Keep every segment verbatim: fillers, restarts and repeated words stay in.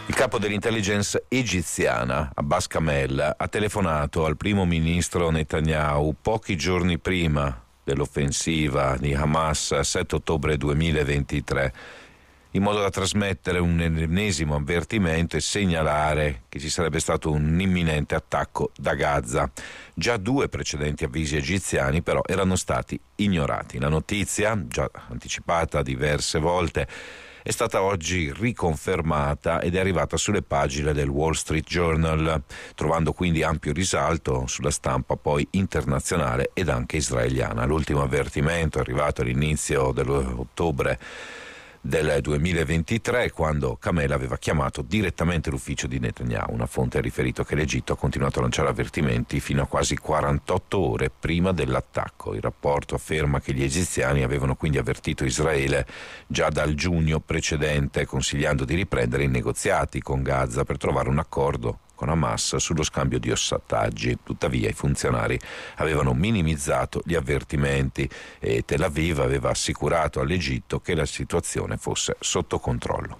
Il capo dell'intelligence egiziana, Abbas Kamel, ha telefonato al primo ministro Netanyahu pochi giorni prima dell'offensiva di Hamas sette ottobre duemilaventitré, in modo da trasmettere un ennesimo avvertimento e segnalare che ci sarebbe stato un imminente attacco da Gaza. Già due precedenti avvisi egiziani però erano stati ignorati. La notizia, già anticipata diverse volte, è stata oggi riconfermata ed è arrivata sulle pagine del Wall Street Journal, trovando quindi ampio risalto sulla stampa poi internazionale ed anche israeliana. L'ultimo avvertimento è arrivato all'inizio dell'ottobre del duemilaventitré, quando Kamel aveva chiamato direttamente l'ufficio di Netanyahu. Una fonte ha riferito che l'Egitto ha continuato a lanciare avvertimenti fino a quasi quarantotto ore prima dell'attacco. Il rapporto afferma che gli egiziani avevano quindi avvertito Israele già dal giugno precedente, consigliando di riprendere i negoziati con Gaza per trovare un accordo con Hamas sullo scambio di ostaggi. Tuttavia i funzionari avevano minimizzato gli avvertimenti e Tel Aviv aveva assicurato all'Egitto che la situazione fosse sotto controllo.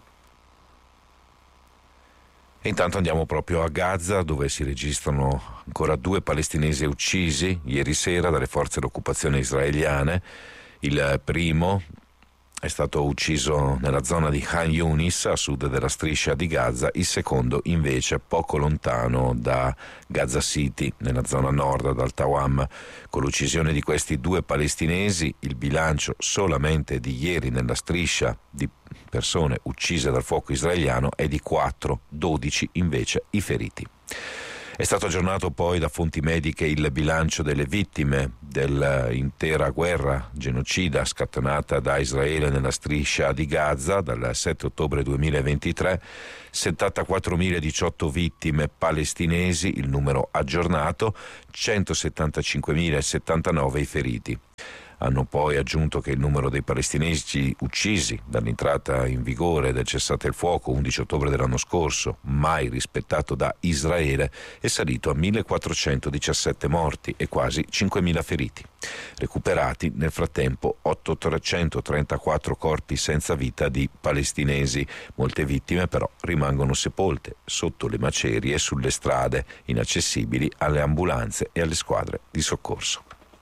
E intanto andiamo proprio a Gaza, dove si registrano ancora due palestinesi uccisi ieri sera dalle forze d'occupazione israeliane. Il primo è stato ucciso nella zona di Khan Yunis, a sud della striscia di Gaza, il secondo invece poco lontano da Gaza City, nella zona nord, dal Tawam. Con l'uccisione di questi due palestinesi, il bilancio solamente di ieri nella striscia di persone uccise dal fuoco israeliano è di quattro, dodici invece i feriti. È stato aggiornato poi da fonti mediche il bilancio delle vittime dell'intera guerra genocida scatenata da Israele nella striscia di Gaza dal sette ottobre duemilaventitré, settantaquattromila diciotto palestinesi, il numero aggiornato, centosettantacinquemilasettantanove i feriti. Hanno poi aggiunto che il numero dei palestinesi uccisi dall'entrata in vigore del cessate il fuoco undici ottobre dell'anno scorso, mai rispettato da Israele, è salito a millequattrocentodiciassette morti e quasi cinquemila feriti. Recuperati nel frattempo ottocentotrentaquattro corpi senza vita di palestinesi. Molte vittime però rimangono sepolte sotto le macerie sulle strade, inaccessibili alle ambulanze e alle squadre di soccorso.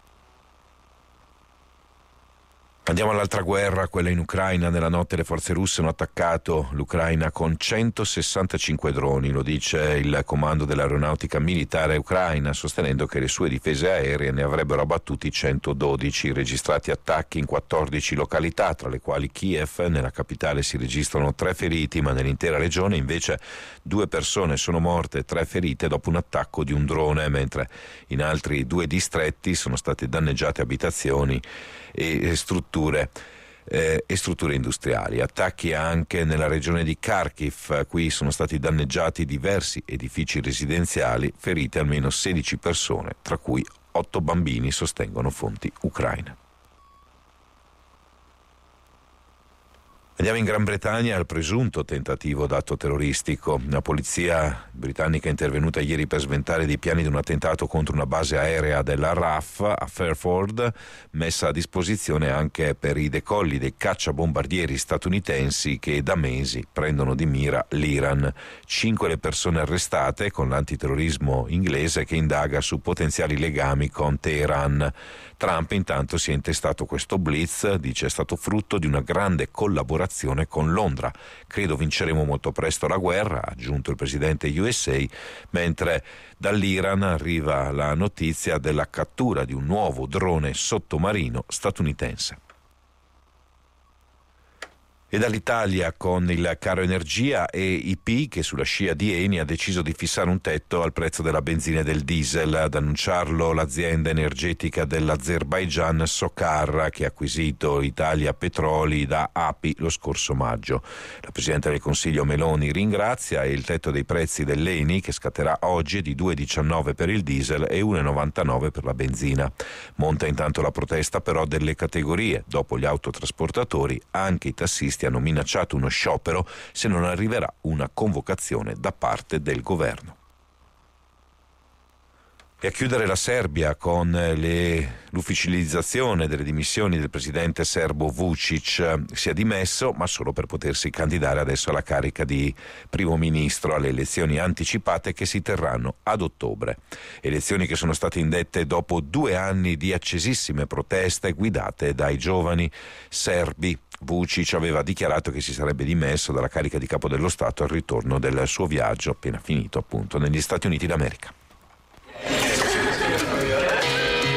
Andiamo all'altra guerra, quella in Ucraina. Nella notte le forze russe hanno attaccato l'Ucraina con centosessantacinque droni, lo dice il comando dell'aeronautica militare ucraina, sostenendo che le sue difese aeree ne avrebbero abbattuti centododici. Registrati attacchi in quattordici località, tra le quali Kiev. Nella capitale si registrano tre feriti, ma nell'intera regione invece due persone sono morte e tre ferite dopo un attacco di un drone, mentre in altri due distretti sono state danneggiate abitazioni e strutture eh, e strutture industriali. Attacchi anche nella regione di Kharkiv, qui sono stati danneggiati diversi edifici residenziali, ferite almeno sedici persone, tra cui otto bambini, sostengono fonti ucraine. Andiamo in Gran Bretagna al presunto tentativo d'atto terroristico. La polizia britannica è intervenuta ieri per sventare dei piani di un attentato contro una base aerea della R A F a Fairford, messa a disposizione anche per i decolli dei cacciabombardieri statunitensi che da mesi prendono di mira l'Iran. Cinque le persone arrestate, con l'antiterrorismo inglese che indaga su potenziali legami con Teheran. Trump intanto si è intestato questo blitz, dice è stato frutto di una grande collaborazione con Londra. Credo vinceremo molto presto la guerra, ha aggiunto il presidente U S A, mentre dall'Iran arriva la notizia della cattura di un nuovo drone sottomarino statunitense. E dall'Italia con il caro energia e I P che sulla scia di Eni ha deciso di fissare un tetto al prezzo della benzina e del diesel. Ad annunciarlo l'azienda energetica dell'Azerbaigian Sokar, che ha acquisito Italia Petroli da A P I lo scorso maggio. La Presidente del Consiglio Meloni ringrazia, e il tetto dei prezzi dell'Eni, che scatterà oggi, è di due virgola diciannove per il diesel e uno virgola novantanove per la benzina. Monta intanto la protesta però delle categorie. Dopo gli autotrasportatori, anche i tassisti hanno minacciato uno sciopero se non arriverà una convocazione da parte del governo. E a chiudere la Serbia con le, l'ufficializzazione delle dimissioni del presidente serbo Vučić. Si è dimesso, ma solo per potersi candidare adesso alla carica di primo ministro alle elezioni anticipate che si terranno ad ottobre. Elezioni che sono state indette dopo due anni di accesissime proteste guidate dai giovani serbi. Vučić aveva dichiarato che si sarebbe dimesso dalla carica di capo dello Stato al ritorno del suo viaggio appena finito appunto negli Stati Uniti d'America.